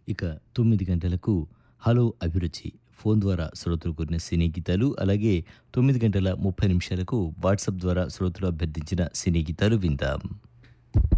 ఇక 9 గంటలకు హలో అభిరుచి ఫోన్ ద్వారా శ్రోతలు కోరిన సినీ గీతాలు, అలాగే 9 గంటల 30 నిమిషాలకు వాట్సాప్ ద్వారా శ్రోతలు అభ్యర్థించిన సినీ గీతాలు విందాం.